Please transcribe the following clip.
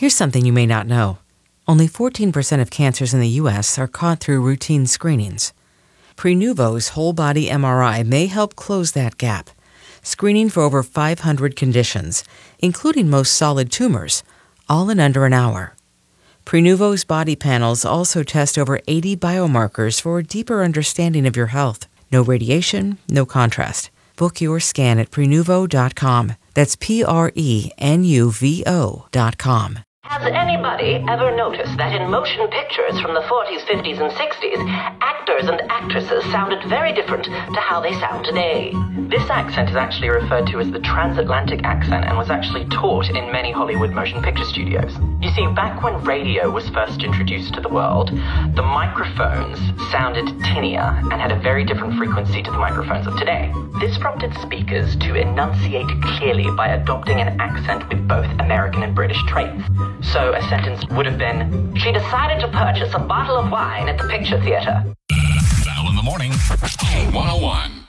Here's something you may not know. Only 14% of cancers in the U.S. are caught through routine screenings. Prenuvo's whole-body MRI may help close that gap, screening for over 500 conditions, including most solid tumors, all in under an hour. Prenuvo's body panels also test over 80 biomarkers for a deeper understanding of your health. No radiation, no contrast. Book your scan at Prenuvo.com. That's Prenuvo.com. Has anybody ever noticed that in motion pictures from the 40s, 50s, and 60s, actors and actresses sounded very different to how they sound today? This accent is actually referred to as the transatlantic accent and was actually taught in many Hollywood motion picture studios. You see, back when radio was first introduced to the world, the microphones sounded tinnier and had a very different frequency to the microphones of today. This prompted speakers to enunciate clearly by adopting an accent with both American and British traits. So a sentence would have been, "She decided to purchase a bottle of wine at the picture theater." Val in the morning, 101.